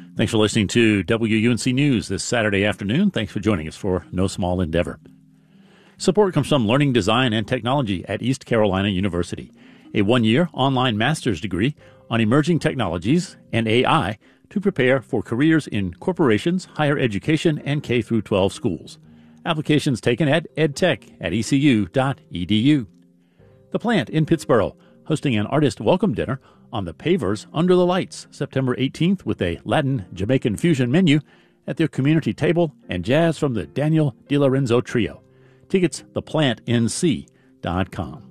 Thanks for listening to WUNC News this Saturday afternoon. Thanks for joining us for No Small Endeavor. Support comes from Learning Design and Technology at East Carolina University, a one-year online master's degree on emerging technologies and AI to prepare for careers in corporations, higher education, and K-12 schools. Applications taken at edtech@ecu.edu. The Plant in Pittsboro, hosting an artist welcome dinner on the Pavers Under the Lights, September 18th, with a Latin Jamaican fusion menu at their community table and jazz from the Daniel DiLorenzo Trio. Tickets, theplantinc.com.